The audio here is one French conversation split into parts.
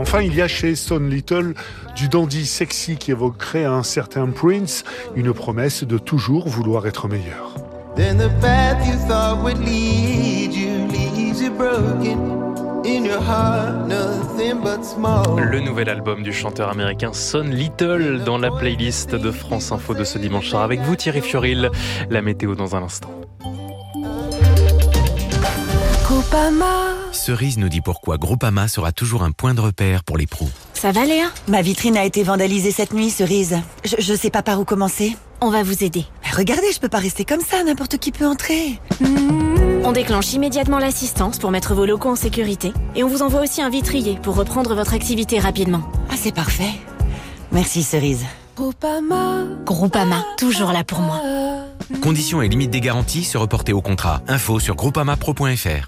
Enfin, il y a chez Son Little du dandy sexy qui évoquerait un certain Prince, une promesse de toujours vouloir être meilleur. Then the path you thought would lead you leaves you broken. In your heart, nothing but small. Le nouvel album du chanteur américain Son Little dans la playlist de France Info de ce dimanche soir. Avec vous Thierry Fioril, la météo dans un instant. Groupama. Cerise nous dit pourquoi Groupama sera toujours un point de repère pour les pros. Ça va Léa ? Ma vitrine a été vandalisée cette nuit, Cerise. Je sais pas par où commencer. On va vous aider. Regardez, je peux pas rester comme ça, n'importe qui peut entrer. On déclenche immédiatement l'assistance pour mettre vos locaux en sécurité et on vous envoie aussi un vitrier pour reprendre votre activité rapidement. Ah, c'est parfait. Merci, Cerise. Groupama, toujours là pour moi. Conditions et limites des garanties se reporter au contrat. Info sur groupamapro.fr.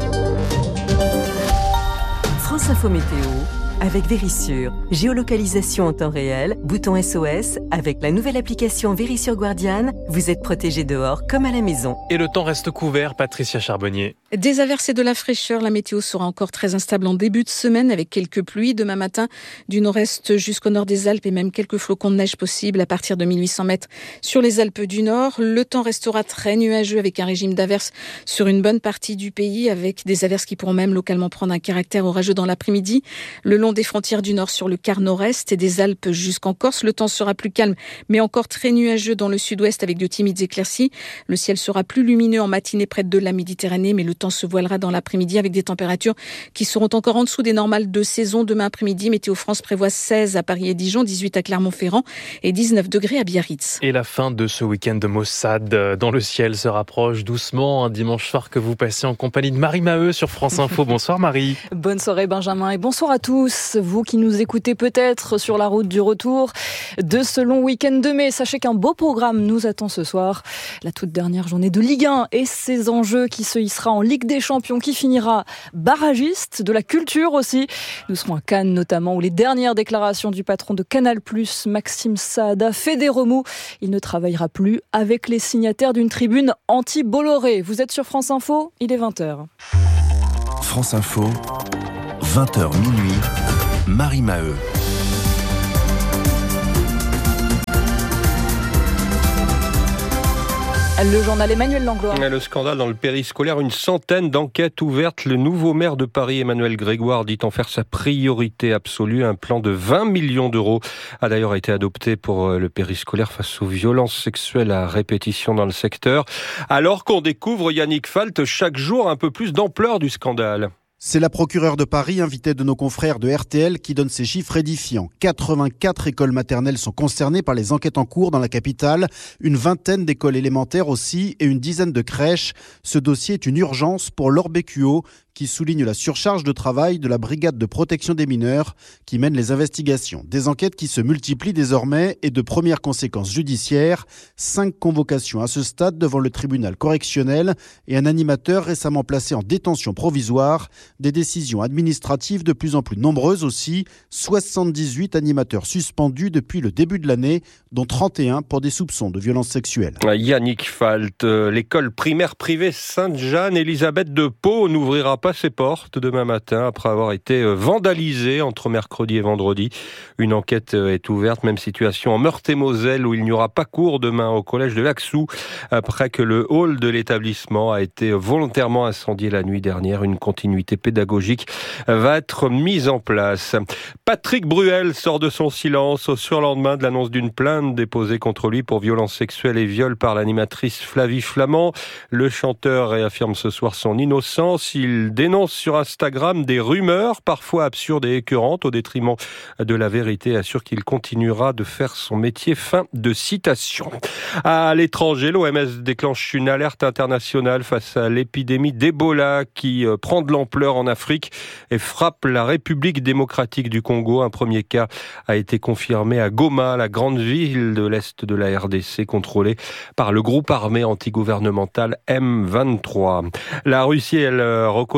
France Info Météo avec Vérissure. Géolocalisation en temps réel, bouton SOS. Avec la nouvelle application Vérissure Guardian, vous êtes protégé dehors comme à la maison. Et le temps reste couvert, Patricia Charbonnier. Des averses et de la fraîcheur, la météo sera encore très instable en début de semaine avec quelques pluies demain matin du nord-est jusqu'au nord des Alpes et même quelques flocons de neige possibles à partir de 1800 mètres sur les Alpes du Nord. Le temps restera très nuageux avec un régime d'averses sur une bonne partie du pays avec des averses qui pourront même localement prendre un caractère orageux dans l'après-midi. Le long des frontières du Nord sur le quart nord-est et des Alpes jusqu'en Corse, le temps sera plus calme mais encore très nuageux dans le sud-ouest avec de timides éclaircies. Le ciel sera plus lumineux en matinée près de la Méditerranée mais le temps se voilera dans l'après-midi avec des températures qui seront encore en dessous des normales de saison. Demain après-midi, Météo France prévoit 16 à Paris et Dijon, 18 à Clermont-Ferrand et 19 degrés à Biarritz. Et la fin de ce week-end de Mossad dans le ciel se rapproche doucement. Un dimanche soir que vous passez en compagnie de Marie Maheu sur France Info. Bonsoir Marie. Bonne soirée Benjamin et bonsoir à tous. Vous qui nous écoutez peut-être sur la route du retour de ce long week-end de mai. Sachez qu'un beau programme nous attend ce soir. La toute dernière journée de Ligue 1 et ses enjeux qui se hissera en Ligue des Champions, qui finira barragiste, de la culture aussi. Nous serons à Cannes notamment, où les dernières déclarations du patron de Canal+, Maxime Saada, fait des remous. Il ne travaillera plus avec les signataires d'une tribune anti-Bolloré. Vous êtes sur France Info, il est 20h. France Info, 20h minuit, Marie Maheu. Le journal Emmanuel Langlois. Le scandale dans le périscolaire, une centaine d'enquêtes ouvertes. Le nouveau maire de Paris, Emmanuel Grégoire, dit en faire sa priorité absolue. Un plan de 20 millions d'euros a d'ailleurs été adopté pour le périscolaire face aux violences sexuelles à répétition dans le secteur. Alors qu'on découvre, Yannick Falt, chaque jour un peu plus d'ampleur du scandale. C'est la procureure de Paris, invitée de nos confrères de RTL, qui donne ces chiffres édifiants. 84 écoles maternelles sont concernées par les enquêtes en cours dans la capitale, une vingtaine d'écoles élémentaires aussi et une dizaine de crèches. Ce dossier est une urgence pour Laure Bécuot, qui souligne la surcharge de travail de la brigade de protection des mineurs qui mène les investigations. Des enquêtes qui se multiplient désormais et de premières conséquences judiciaires. 5 convocations à ce stade devant le tribunal correctionnel et un animateur récemment placé en détention provisoire. Des décisions administratives de plus en plus nombreuses aussi. 78 animateurs suspendus depuis le début de l'année, dont 31 pour des soupçons de violences sexuelles. Yannick Falt, l'école primaire privée Sainte-Jeanne Élisabeth de Pau n'ouvrira pas ses portes demain matin après avoir été vandalisée entre mercredi et vendredi. Une enquête est ouverte, même situation en Meurthe-et-Moselle où il n'y aura pas cours demain au collège de Laxou après que le hall de l'établissement a été volontairement incendié la nuit dernière. Une continuité pédagogique va être mise en place. Patrick Bruel sort de son silence au surlendemain de l'annonce d'une plainte déposée contre lui pour violences sexuelles et viol par l'animatrice Flavie Flamand. Le chanteur réaffirme ce soir son innocence. Il dénonce sur Instagram des rumeurs, parfois absurdes et écœurantes, au détriment de la vérité, assure qu'il continuera de faire son métier. Fin de citation. À l'étranger, l'OMS déclenche une alerte internationale face à l'épidémie d'Ebola qui prend de l'ampleur en Afrique et frappe la République démocratique du Congo. Un premier cas a été confirmé à Goma, la grande ville de l'Est de la RDC, contrôlée par le groupe armé antigouvernemental M23. La Russie, elle, reconnaît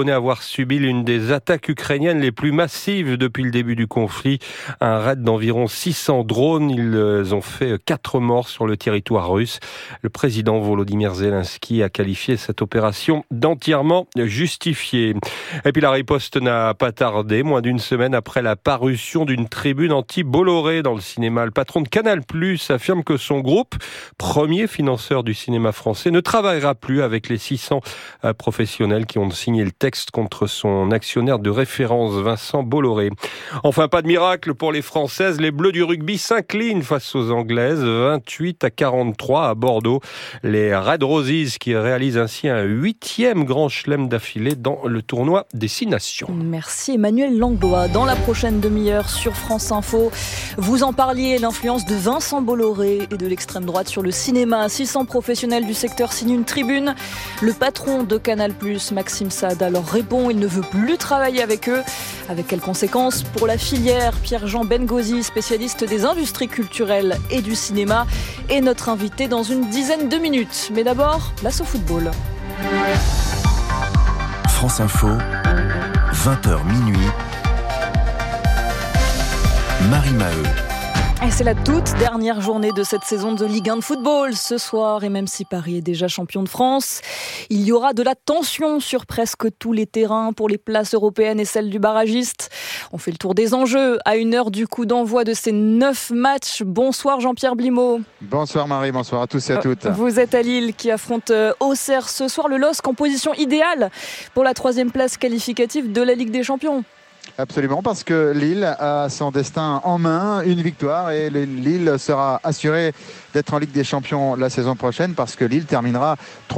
reconnaît avoir subi l'une des attaques ukrainiennes les plus massives depuis le début du conflit. Un raid d'environ 600 drones. Ils ont fait 4 morts sur le territoire russe. Le président Volodymyr Zelensky a qualifié cette opération d'entièrement justifiée. Et puis la riposte n'a pas tardé. Moins d'une semaine après la parution d'une tribune anti-Bolloré dans le cinéma, le patron de Canal+ affirme que son groupe, premier financeur du cinéma français, ne travaillera plus avec les 600 professionnels qui ont signé le texte contre son actionnaire de référence, Vincent Bolloré. Enfin, pas de miracle pour les Françaises. Les Bleus du rugby s'inclinent face aux Anglaises, 28-43 à Bordeaux. Les Red Roses qui réalisent ainsi un 8e grand chelem d'affilée dans le tournoi des 6 nations. Merci Emmanuel Langlois. Dans la prochaine demi-heure sur France Info, vous en parliez, l'influence de Vincent Bolloré et de l'extrême droite sur le cinéma. 600 professionnels du secteur signent une tribune. Le patron de Canal+, Maxime Saada, leur répond, il ne veut plus travailler avec eux. Avec quelles conséquences pour la filière? Pierre-Jean Bengozi, spécialiste des industries culturelles et du cinéma, est notre invité dans une dizaine de minutes. Mais d'abord, place au football. France Info, 20h minuit. Marie Maheu. Et c'est la toute dernière journée de cette saison de Ligue 1 de football ce soir. Et même si Paris est déjà champion de France, il y aura de la tension sur presque tous les terrains pour les places européennes et celles du barragiste. On fait le tour des enjeux à 1 heure du coup d'envoi de ces 9 matchs. Bonsoir Jean-Pierre Blimaud. Bonsoir Marie, bonsoir à tous et à toutes. Vous êtes à Lille qui affronte Auxerre ce soir. Le LOSC en position idéale pour la 3e place qualificative de la Ligue des Champions. Absolument, parce que Lille a son destin en main, une victoire, et Lille sera assuré d'être en Ligue des Champions la saison prochaine, parce que Lille terminera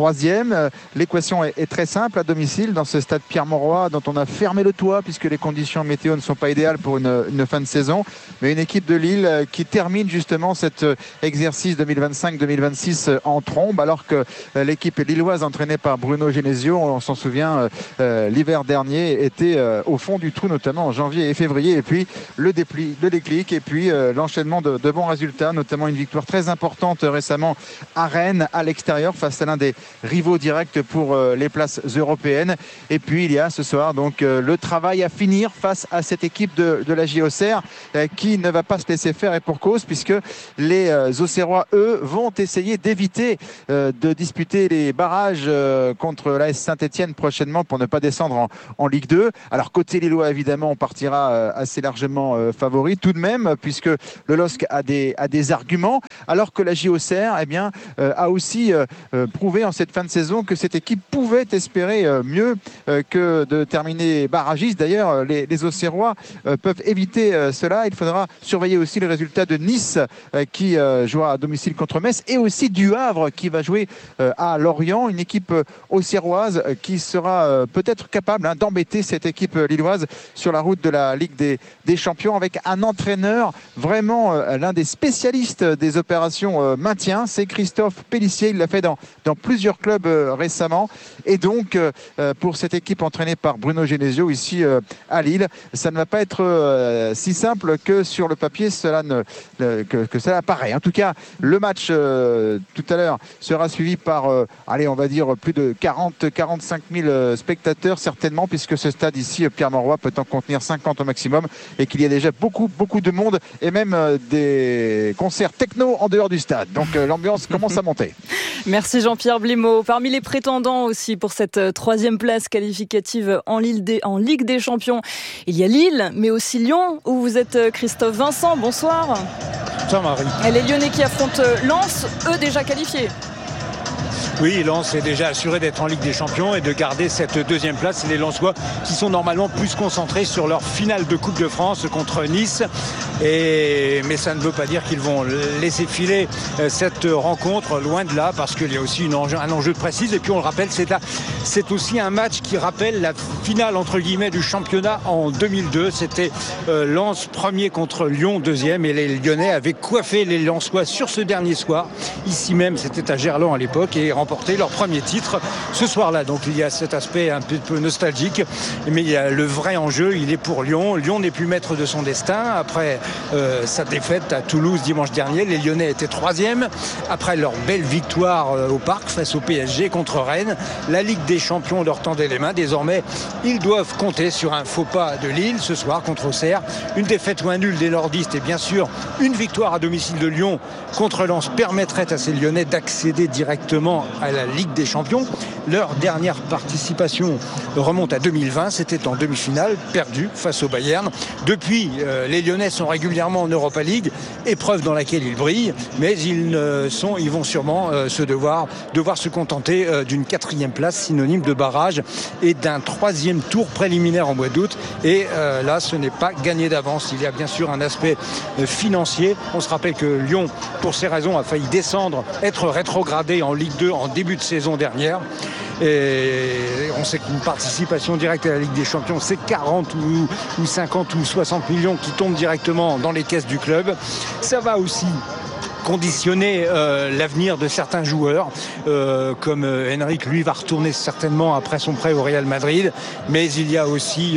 3e. L'équation est très simple à domicile dans ce stade Pierre-Mauroy dont on a fermé le toit puisque les conditions météo ne sont pas idéales pour une fin de saison, mais une équipe de Lille qui termine justement cet exercice 2025-2026 en trombe, alors que l'équipe lilloise entraînée par Bruno Genesio, on s'en souvient, l'hiver dernier était au fond du trou, notamment en janvier et février, et puis le déclic et puis l'enchaînement de bons résultats, notamment une victoire très importante récemment à Rennes, à l'extérieur, face à l'un des rivaux directs pour les places européennes. Et puis il y a ce soir donc le travail à finir face à cette équipe de la Auxerre qui ne va pas se laisser faire, et pour cause, puisque les Auxerrois, eux, vont essayer d'éviter de disputer les barrages contre l'AS Saint-Etienne prochainement pour ne pas descendre en Ligue 2. Alors côté lillois, évidemment, on partira assez largement favori tout de même, puisque le LOSC a des arguments, alors que la Auxerre a aussi prouvé en cette fin de saison que cette équipe pouvait espérer mieux que de terminer barragiste. D'ailleurs, les Auxerrois peuvent éviter cela. Il faudra surveiller aussi les résultats de Nice qui jouera à domicile contre Metz, et aussi du Havre qui va jouer à Lorient, une équipe auxerroise qui sera peut-être capable d'embêter cette équipe lilloise sur la route de la Ligue des Champions, avec un entraîneur vraiment l'un des spécialistes des opérations maintien, c'est Christophe Pélissier. Il l'a fait dans plusieurs clubs récemment, et donc pour cette équipe entraînée par Bruno Genesio ici à Lille, ça ne va pas être si simple que sur le papier cela apparaît. En tout cas, le match tout à l'heure sera suivi par on va dire plus de 40-45 000 spectateurs certainement, puisque ce stade ici Pierre-Mauroy peut en contenir 50 au maximum, et qu'il y a déjà beaucoup de monde, et même des concerts techno en dehors du stade. Donc l'ambiance commence à monter. Merci Jean-Pierre Blimaud. Parmi les prétendants aussi pour cette 3e place qualificative en Ligue des Champions, il y a Lille, mais aussi Lyon, où vous êtes Christophe Vincent. Bonsoir. Bonsoir Marie. Et les Lyonnais qui affrontent Lens, eux déjà qualifiés. Oui, Lens est déjà assuré d'être en Ligue des Champions et de garder cette 2e place. Les Lensois qui sont normalement plus concentrés sur leur finale de Coupe de France contre Nice. Mais ça ne veut pas dire qu'ils vont laisser filer cette rencontre, loin de là, parce qu'il y a aussi un enjeu de précise. Et puis on le rappelle, c'est aussi un match qui rappelle la finale entre guillemets du championnat en 2002. C'était Lens premier contre Lyon 2e, et les Lyonnais avaient coiffé les Lensois sur ce dernier soir. Ici même, c'était à Gerland à l'époque, et remporté remporté leur premier titre ce soir-là. Donc il y a cet aspect un peu nostalgique, mais il y a le vrai enjeu, il est pour Lyon. Lyon n'est plus maître de son destin. Après sa défaite à Toulouse dimanche dernier, les Lyonnais étaient 3e. Après leur belle victoire au Parc face au PSG contre Rennes, la Ligue des Champions leur tendait les mains. Désormais, ils doivent compter sur un faux pas de Lille ce soir contre Auxerre. Une défaite ou un nul des nordistes et bien sûr une victoire à domicile de Lyon contre Lens permettrait à ces Lyonnais d'accéder directement à la Ligue des Champions. Leur dernière participation remonte à 2020, c'était en demi-finale, perdue face au Bayern. Depuis, les Lyonnais sont régulièrement en Europa League, épreuve dans laquelle ils brillent, mais ils vont sûrement devoir se contenter d'une 4e place, synonyme de barrage, et d'un 3e tour préliminaire en mois d'août. Et là, ce n'est pas gagné d'avance. Il y a bien sûr un aspect financier. On se rappelle que Lyon, pour ces raisons, a failli descendre, être rétrogradé en Ligue 2 en début de saison dernière. Et on sait qu'une participation directe à la Ligue des Champions, c'est 40 ou 50 ou 60 millions qui tombent directement dans les caisses du club. Ça va aussi conditionner l'avenir de certains joueurs, comme Henrik, lui, va retourner certainement après son prêt au Real Madrid, mais il y a aussi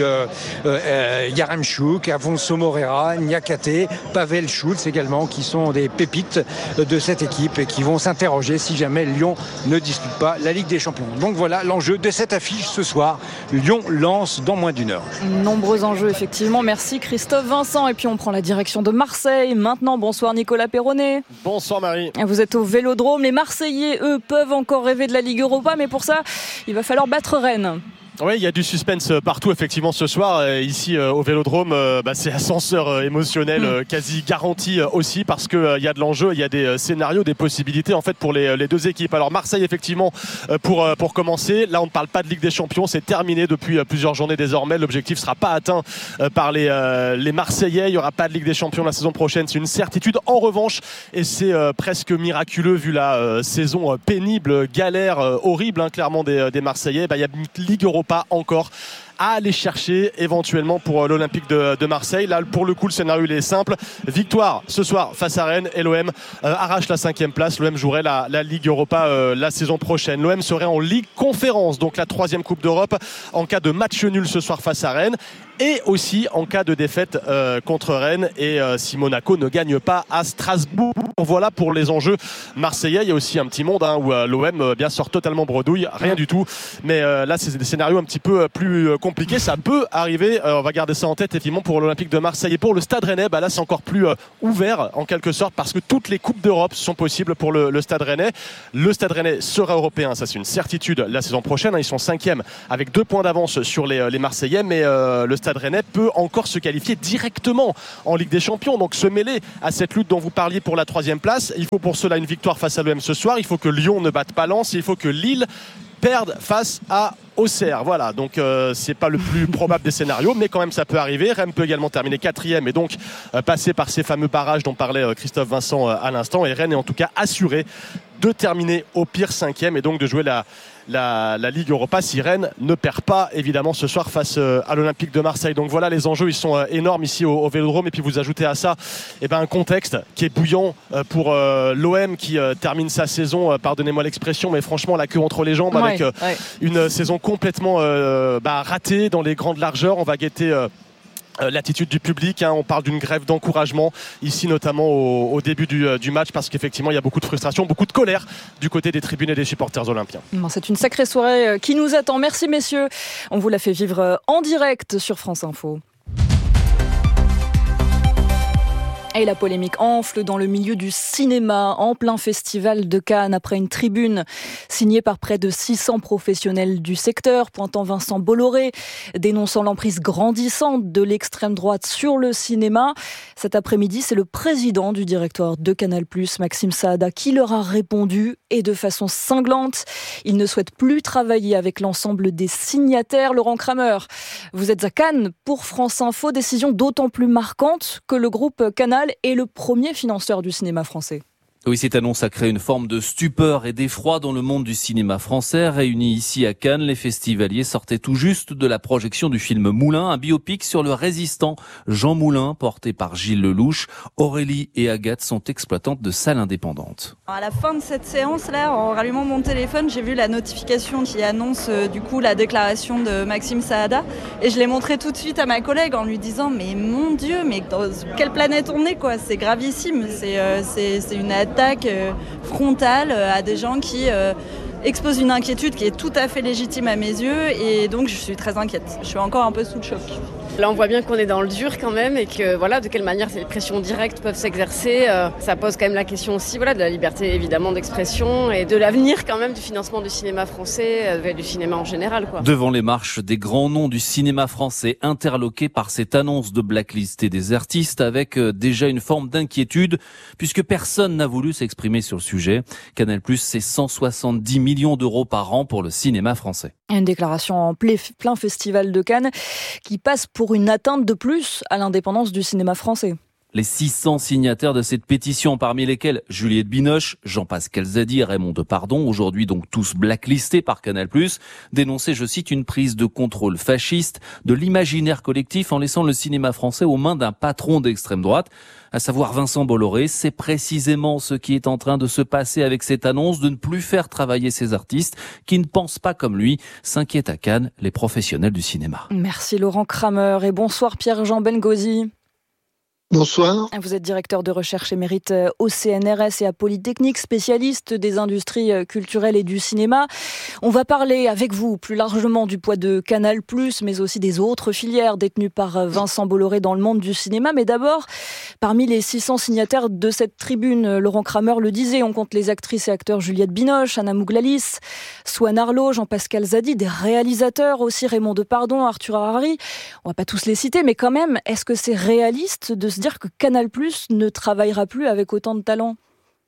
Yaremchuk, Afonso Moreira, Niakate, Pavel Schulz également, qui sont des pépites de cette équipe et qui vont s'interroger si jamais Lyon ne dispute pas la Ligue des Champions. Donc voilà l'enjeu de cette affiche ce soir. Lyon lance dans moins d'une heure. Nombreux enjeux, effectivement. Merci Christophe Vincent. Et puis on prend la direction de Marseille. Maintenant, bonsoir Nicolas Perronnet. Bonsoir Marie. Vous êtes au Vélodrome. Les Marseillais, eux, peuvent encore rêver de la Ligue Europa, mais pour ça, il va falloir battre Rennes. Oui, il y a du suspense partout effectivement ce soir. Ici au Vélodrome, c'est ascenseur émotionnel quasi garanti aussi, parce que il y a de l'enjeu, il y a des scénarios, des possibilités en fait pour les deux équipes. Alors Marseille effectivement pour commencer, là on ne parle pas de Ligue des Champions, c'est terminé depuis plusieurs journées désormais. L'objectif ne sera pas atteint par les Marseillais. Il n'y aura pas de Ligue des Champions la saison prochaine, c'est une certitude. En revanche, et c'est presque miraculeux vu la saison pénible, galère, horrible clairement des Marseillais, il y a une Ligue Europa encore à aller chercher éventuellement pour l'Olympique de Marseille. Là pour le coup le scénario il est simple, victoire ce soir face à Rennes et l'OM arrache la 5e place. L'OM jouerait la Ligue Europa la saison prochaine. L'OM serait en Ligue Conférence, donc la 3e Coupe d'Europe, en cas de match nul ce soir face à Rennes, et aussi en cas de défaite contre Rennes et si Monaco ne gagne pas à Strasbourg. Voilà pour les enjeux marseillais. Il y a aussi un petit monde où l'OM bien sort totalement bredouille, rien du tout, mais là c'est des scénarios un petit peu plus compliqué, ça peut arriver, on va garder ça en tête effectivement pour l'Olympique de Marseille. Et pour le Stade Rennais, là c'est encore plus ouvert en quelque sorte, parce que toutes les coupes d'Europe sont possibles pour le Stade Rennais. Le Stade Rennais sera européen, ça c'est une certitude la saison prochaine, ils sont 5e avec 2 points d'avance sur les Marseillais, mais le Stade Rennais peut encore se qualifier directement en Ligue des Champions, donc se mêler à cette lutte dont vous parliez pour la 3e place. Il faut pour cela une victoire face à l'OM ce soir, il faut que Lyon ne batte pas Lens, il faut que Lille perdre face à Auxerre. Voilà, donc c'est pas le plus probable des scénarios, mais quand même ça peut arriver. Rennes peut également terminer 4e et donc passer par ces fameux barrages dont parlait Christophe Vincent à l'instant, et Rennes est en tout cas assuré de terminer au pire 5e et donc de jouer la Ligue Europa si Rennes ne perd pas évidemment ce soir face à l'Olympique de Marseille. Donc voilà, les enjeux ils sont énormes ici au Vélodrome, et puis vous ajoutez à ça un contexte qui est bouillant pour l'OM qui termine sa saison, pardonnez-moi l'expression, mais franchement la queue entre les jambes, avec une saison complètement ratée dans les grandes largeurs. On va guetter l'attitude du public, on parle d'une grève d'encouragement ici, notamment au début du match, parce qu'effectivement il y a beaucoup de frustration, beaucoup de colère du côté des tribunes et des supporters olympiens. C'est une sacrée soirée qui nous attend. Merci messieurs, on vous l'a fait vivre en direct sur France Info. Et la polémique enfle dans le milieu du cinéma, en plein festival de Cannes, après une tribune signée par près de 600 professionnels du secteur, pointant Vincent Bolloré, dénonçant l'emprise grandissante de l'extrême droite sur le cinéma. Cet après-midi, c'est le président du directoire de Canal+, Maxime Saada, qui leur a répondu, et de façon cinglante. Il ne souhaite plus travailler avec l'ensemble des signataires. Laurent Kramer, vous êtes à Cannes pour France Info, décision d'autant plus marquante que le groupe Canal est le premier financeur du cinéma français. Oui, cette annonce a créé une forme de stupeur et d'effroi dans le monde du cinéma français. Réunis ici à Cannes, les festivaliers sortaient tout juste de la projection du film Moulin, un biopic sur le résistant Jean Moulin, porté par Gilles Lelouch. Aurélie et Agathe sont exploitantes de salles indépendantes. À la fin de cette séance-là, en rallumant mon téléphone, j'ai vu la notification qui annonce du coup la déclaration de Maxime Saada. Et je l'ai montré tout de suite à ma collègue en lui disant « Mais mon Dieu, mais dans quelle planète on est quoi ? C'est gravissime, c'est une attaque frontale à des gens qui exposent une inquiétude qui est tout à fait légitime à mes yeux et donc je suis très inquiète. Je suis encore un peu sous le choc. Là, on voit bien qu'on est dans le dur quand même et que voilà, de quelle manière ces pressions directes peuvent s'exercer. Ça pose quand même la question aussi de la liberté évidemment d'expression et de l'avenir quand même du financement du cinéma français, du cinéma en général, quoi. Devant les marches des grands noms du cinéma français interloqués par cette annonce de blacklister des artistes avec déjà une forme d'inquiétude puisque personne n'a voulu s'exprimer sur le sujet. Canal+, c'est 170 millions d'euros par an pour le cinéma français. Une déclaration en plein festival de Cannes qui passe pour une atteinte de plus à l'indépendance du cinéma français. Les 600 signataires de cette pétition, parmi lesquels Juliette Binoche, Jean-Pascal Zadi et Raymond Depardon, aujourd'hui donc tous blacklistés par Canal+, dénonçaient, je cite, une prise de contrôle fasciste de l'imaginaire collectif en laissant le cinéma français aux mains d'un patron d'extrême droite, à savoir Vincent Bolloré. C'est précisément ce qui est en train de se passer avec cette annonce de ne plus faire travailler ces artistes qui ne pensent pas comme lui, s'inquiètent à Cannes les professionnels du cinéma. Merci Laurent Kramer et bonsoir Pierre-Jean Bengozi. Bonsoir. Vous êtes directeur de recherche émérite au CNRS et à Polytechnique, spécialiste des industries culturelles et du cinéma. On va parler avec vous plus largement du poids de Canal+, mais aussi des autres filières détenues par Vincent Bolloré dans le monde du cinéma. Mais d'abord, parmi les 600 signataires de cette tribune, Laurent Kramer le disait, on compte les actrices et acteurs Juliette Binoche, Anna Mouglalis, Swan Arlo, Jean-Pascal Zadi, des réalisateurs aussi, Raymond Depardon, Arthur Harari. On va pas tous les citer, mais quand même, est-ce que c'est réaliste de se dire que Canal+ ne travaillera plus avec autant de talents ?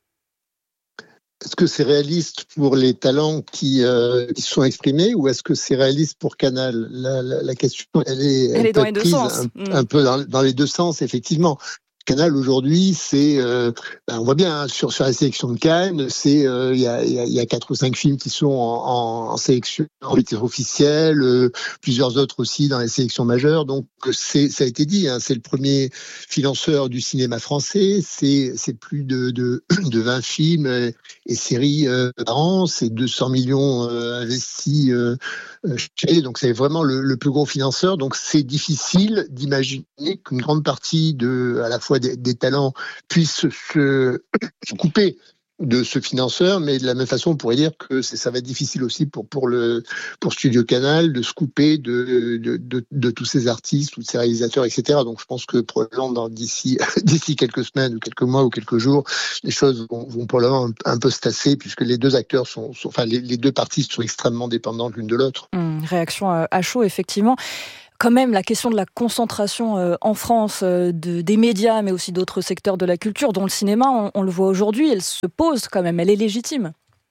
Est-ce que c'est réaliste pour les talents qui sont exprimés ou est-ce que c'est réaliste pour Canal ? La question, elle est dans les deux sens. Un peu dans les deux sens, effectivement. Canal aujourd'hui, c'est, on voit bien sur la sélection de Cannes, c'est il y a 4 ou 5 films qui sont en sélection en titre officiel, plusieurs autres aussi dans les sélections majeures. Donc ça a été dit, hein, c'est le premier financeur du cinéma français. C'est plus de 20 films et séries par an. C'est 200 millions investis. Donc c'est vraiment le plus gros financeur. Donc c'est difficile d'imaginer qu'une grande partie à la fois des talents puissent se couper de ce financeur, mais de la même façon, on pourrait dire que ça va être difficile aussi pour Studio Canal de se couper de tous ces artistes, tous ces réalisateurs, etc. Donc je pense que probablement d'ici quelques semaines ou quelques mois ou quelques jours, les choses vont probablement un peu se tasser puisque les deux acteurs les deux parties sont extrêmement dépendantes l'une de l'autre. Réaction à chaud, effectivement. Quand même, la question de la concentration en France des médias, mais aussi d'autres secteurs de la culture, dont le cinéma, on le voit aujourd'hui, elle se pose quand même, elle est légitime.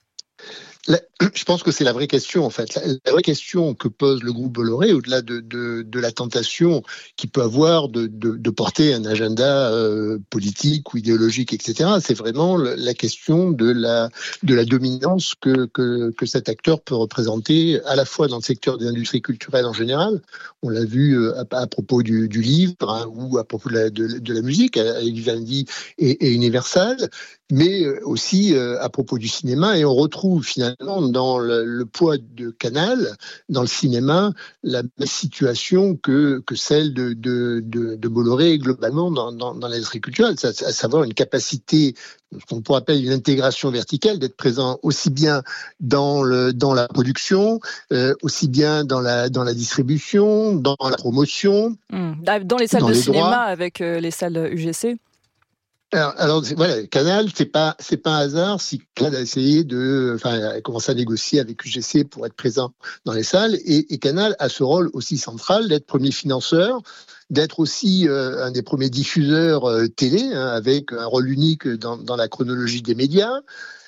Je pense que c'est la vraie question, en fait. La vraie question que pose le groupe Bolloré, au-delà de la tentation qu'il peut avoir de porter un agenda politique ou idéologique, etc., c'est vraiment la question de la dominance que cet acteur peut représenter, à la fois dans le secteur des industries culturelles en général. On l'a vu à propos du livre, hein, ou à propos de la musique, avec Vivendi et Universal, mais aussi à propos du cinéma. Et on retrouve finalement dans le poids de Canal, dans le cinéma, la même situation que celle de Bolloré globalement dans l'industrie culturelle, à savoir une capacité, ce qu'on pourrait appeler une intégration verticale, d'être présent aussi bien dans la production, aussi bien dans la distribution, dans la promotion. Dans les salles de cinéma avec les salles UGC. Alors voilà, Canal, c'est pas un hasard si Canal a essayé a commencé à négocier avec UGC pour être présent dans les salles, et Canal a ce rôle aussi central d'être premier financeur, d'être aussi un des premiers diffuseurs télé, hein, avec un rôle unique dans la chronologie des médias.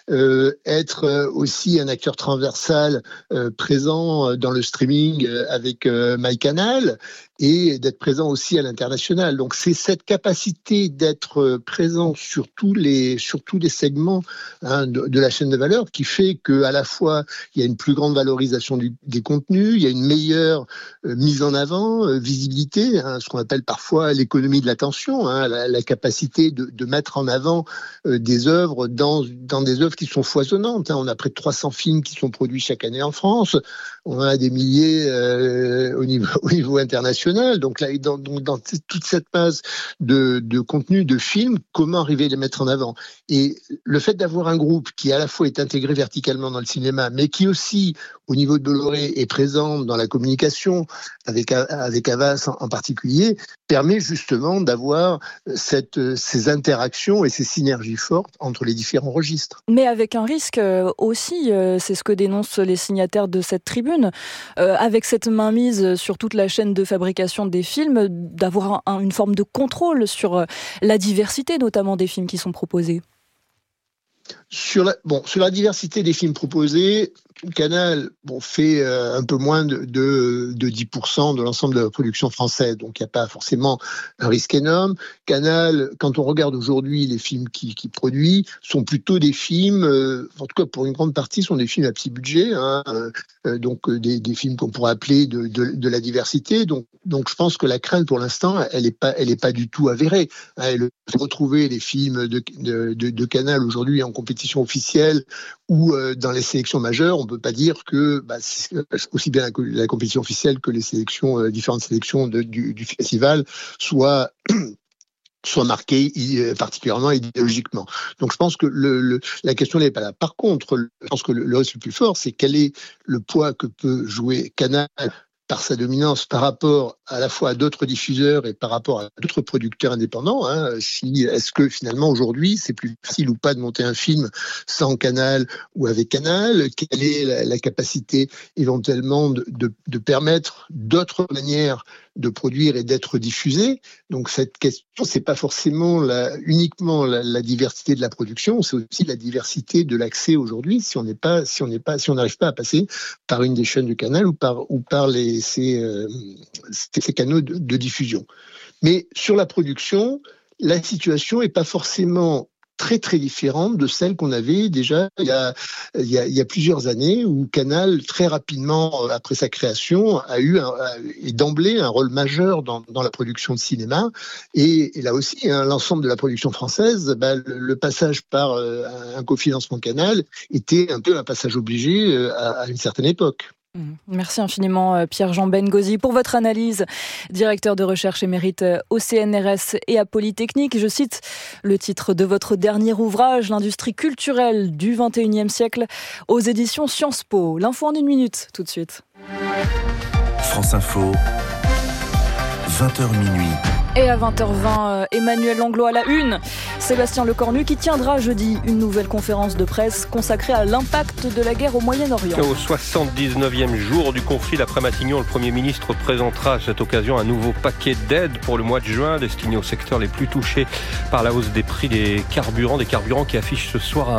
être aussi un acteur transversal présent dans le streaming avec MyCanal et d'être présent aussi à l'international. Donc c'est cette capacité d'être présent sur tous les segments de la chaîne de valeur qui fait qu'à la fois il y a une plus grande valorisation des contenus, il y a une meilleure mise en avant, visibilité, ce qu'on appelle parfois l'économie de l'attention, la capacité de mettre en avant des œuvres dans des œuvres qui sont foisonnantes. On a près de 300 films qui sont produits chaque année en France, on a des milliers au niveau international. Donc là, dans toute cette masse de contenu, de films, comment arriver à les mettre en avant? Et le fait d'avoir un groupe qui à la fois est intégré verticalement dans le cinéma, mais qui aussi, au niveau de Bolloré, est présent dans la communication, avec Havas en particulier, permet justement d'avoir ces interactions et ces synergies fortes entre les différents registres. Mais avec un risque aussi, c'est ce que dénoncent les signataires de cette tribune, avec cette mainmise sur toute la chaîne de fabrication des films, d'avoir une forme de contrôle sur la diversité notamment des films qui sont proposés. Sur la diversité des films proposés, Canal fait un peu moins de 10% de l'ensemble de la production française, donc il n'y a pas forcément un risque énorme. Canal, quand on regarde aujourd'hui les films qu'il produit, sont plutôt des films, en tout cas pour une grande partie, sont des films à petit budget, donc des films qu'on pourrait appeler de la diversité. Donc je pense que la crainte pour l'instant, elle est pas du tout avérée. Retrouver les films de Canal aujourd'hui en compétition officielle ou dans les sélections majeures, on ne peut pas dire que aussi bien la compétition officielle que les sélections, différentes sélections du festival soient marquées particulièrement idéologiquement. Donc je pense que la question n'est pas là. Par contre, je pense que le risque le plus fort, c'est quel est le poids que peut jouer Canal par sa dominance par rapport à la fois à d'autres diffuseurs et par rapport à d'autres producteurs indépendants. Est-ce que finalement aujourd'hui c'est plus facile ou pas de monter un film sans Canal ou avec Canal? Quelle est la capacité éventuellement de permettre d'autres manières de produire et d'être diffusé? Donc cette question, c'est pas forcément uniquement la diversité de la production, c'est aussi la diversité de l'accès aujourd'hui. Si on n'arrive pas à passer par une des chaînes de Canal ou par ces canaux de diffusion. Mais sur la production, la situation est pas forcément très très différente de celle qu'on avait déjà il y a plusieurs années, où Canal très rapidement après sa création a eu d'emblée un rôle majeur dans la production de cinéma, et là aussi l'ensemble de la production française, le passage par un cofinancement Canal était un peu un passage obligé à une certaine époque. Merci infiniment Pierre-Jean Bengozi pour votre analyse, directeur de recherche émérite au CNRS et à Polytechnique. Je cite le titre de votre dernier ouvrage, L'industrie culturelle du XXIe siècle, aux éditions Sciences Po. L'info en 1 minute, tout de suite. France Info, 20h minuit. Et à 20h20, Emmanuel Langlois à la une. Sébastien Lecornu qui tiendra jeudi une nouvelle conférence de presse consacrée à l'impact de la guerre au Moyen-Orient. Au 79e jour du conflit, d'après Matignon, le Premier ministre présentera à cette occasion un nouveau paquet d'aides pour le mois de juin, destiné aux secteurs les plus touchés par la hausse des prix des carburants qui affichent ce soir